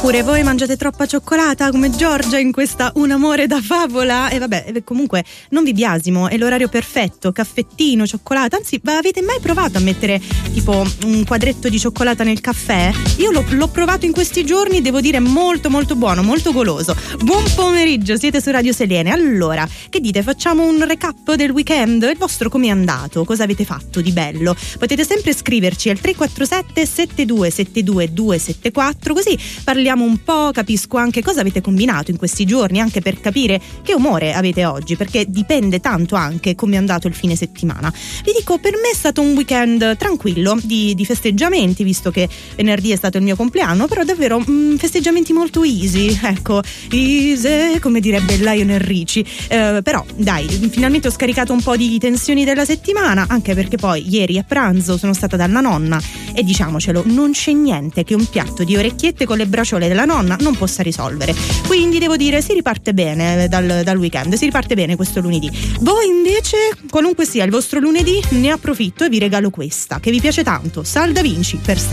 Oppure voi mangiate troppa cioccolata come Giorgia in questa Un amore da favola? E vabbè, comunque non vi biasimo, è l'orario perfetto, caffettino, cioccolata. Anzi, avete mai provato a mettere tipo un quadretto di cioccolata nel caffè? Io l'ho provato in questi giorni, devo dire molto molto buono, molto goloso. Buon pomeriggio, siete su Radio Selene. Allora, che dite? Facciamo un recap del weekend? Il vostro com'è andato? Cosa avete fatto di bello? Potete sempre scriverci al 347 7272 274, così parliamo un po', capisco anche cosa avete combinato in questi giorni, anche per capire che umore avete oggi, perché dipende tanto anche come è andato il fine settimana. Vi dico, per me è stato un weekend tranquillo di festeggiamenti, visto che venerdì è stato il mio compleanno, però davvero festeggiamenti molto easy, ecco, easy come direbbe Lionel Richie, però dai, finalmente ho scaricato un po' di tensioni della settimana, anche perché poi ieri a pranzo sono stata dalla nonna e diciamocelo, non c'è niente che un piatto di orecchiette con le braciole della nonna non possa risolvere, quindi devo dire si riparte bene dal weekend, si riparte bene questo lunedì. Voi invece, qualunque sia il vostro lunedì, ne approfitto e vi regalo questa che vi piace tanto, Sal Da Vinci per